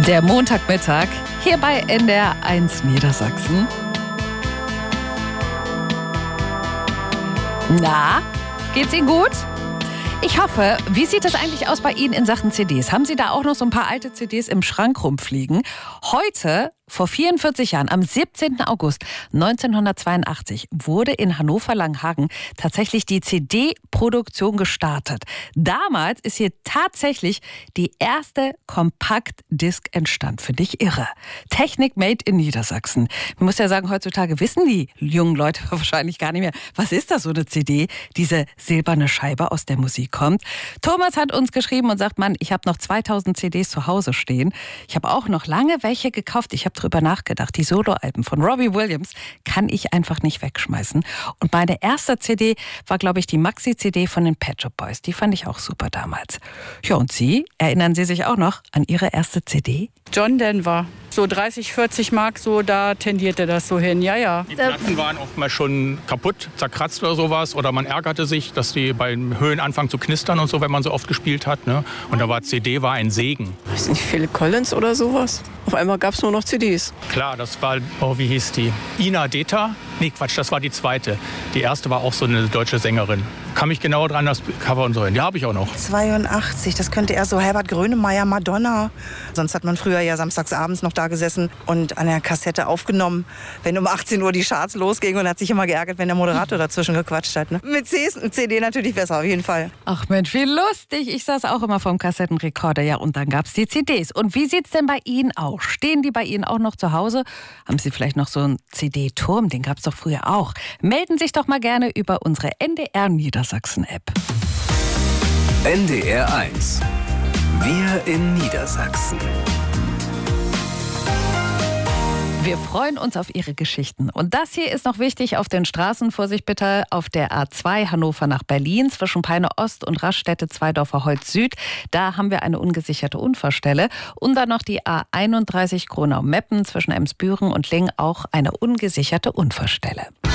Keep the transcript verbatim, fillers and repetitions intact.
Der Montagmittag hier bei N D R eins Niedersachsen. Na, geht's Ihnen gut? Ich hoffe, wie sieht es eigentlich aus bei Ihnen in Sachen C Ds? Haben Sie da auch noch so ein paar alte C Ds im Schrank rumfliegen? Heute, vor vierundvierzig Jahren, am siebzehnten August neunzehnhundertzweiundachtzig, wurde in Hannover-Langenhagen tatsächlich die C D-Produktion gestartet. Damals ist hier tatsächlich die erste Kompaktdisk entstanden. Finde ich irre. Technik made in Niedersachsen. Man muss ja sagen, heutzutage wissen die jungen Leute wahrscheinlich gar nicht mehr, was ist das, so eine C D, diese silberne Scheibe, aus der Musik kommt. Thomas hat uns geschrieben und sagt, Mann, ich habe noch zweitausend C Ds zu Hause stehen. Ich habe auch noch lange welche gekauft. Ich habe drüber nachgedacht. Die Soloalben von Robbie Williams kann ich einfach nicht wegschmeißen. Und meine erste C D war, glaube ich, die Maxi-C D von den Pet Shop Boys. Die fand ich auch super damals. Ja, und Sie? Erinnern Sie sich auch noch an Ihre erste C D? John Denver. So dreißig, vierzig Mark, so da tendierte das so hin. Ja, ja. Die Platten waren oftmals schon kaputt, zerkratzt oder sowas. Oder man ärgerte sich, dass die bei Höhen anfangen zu knistern und so, wenn man so oft gespielt hat. Ne? Und da war C D war ein Segen. Weiß nicht, Phil Collins oder sowas. Auf einmal gab es nur noch C Ds. Klar, das war, oh, wie hieß die? Ina Deta? Nee, Quatsch, das war die zweite. Die erste war auch so eine deutsche Sängerin. Kann mich genau dran, das Cover und so hin. Die habe ich auch noch. zweiundachtzig, das könnte eher so Herbert Grönemeyer, Madonna. Sonst hat man früher ja samstagsabends noch da gesessen und an der Kassette aufgenommen, wenn um achtzehn Uhr die Charts losgingen, und hat sich immer geärgert, wenn der Moderator dazwischen gequatscht hat. Ne? Mit C ist eine C D natürlich besser, auf jeden Fall. Ach Mensch, wie lustig. Ich saß auch immer vorm Kassettenrekorder. Ja, und dann gab's die C Ds. Und wie sieht's denn bei Ihnen aus? Stehen die bei Ihnen auch noch zu Hause? Haben Sie vielleicht noch so einen C D-Turm? Den gab's doch früher auch. Melden sich doch mal gerne über unsere N D R Niedersachsen-App. N D R eins. Wir in Niedersachsen. Wir freuen uns auf Ihre Geschichten. Und das hier ist noch wichtig auf den Straßen. Vorsicht bitte auf der A zwei Hannover nach Berlin zwischen Peine Ost und Raststätte Zweidorfer Holz Süd. Da haben wir eine ungesicherte Unfallstelle. Und dann noch die A einunddreißig Gronau-Meppen zwischen Emsbüren und Lingen, auch eine ungesicherte Unfallstelle.